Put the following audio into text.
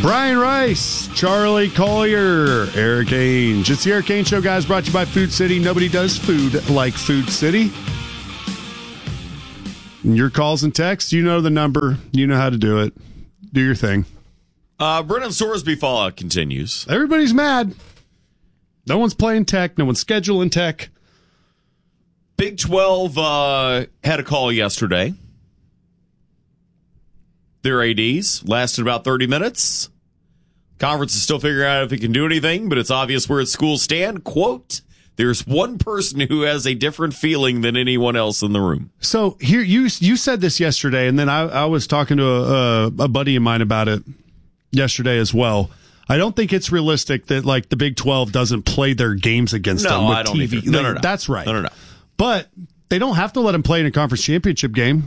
Brian Rice, Charlie Collier, Eric Ainge. It's the Eric Ainge Show, guys, brought to you by Food City. Nobody does food like Food City. And your calls and texts, you know the number. You know how to do it. Do your thing. Brennan Sorsby fallout continues. Everybody's mad. No one's playing tech. No one's scheduling tech. Big 12 had a call yesterday. Their ADs lasted about 30 minutes. Conference is still figuring out if it can do anything, but it's obvious where its schools stand. Quote, there's one person who has a different feeling than anyone else in the room. So here, you said this yesterday, and then I was talking to a buddy of mine about it yesterday as well. I don't think it's realistic that like the Big 12 doesn't play their games against them with I don't TV. either. No. That's right. No. But they don't have to let them play in a conference championship game.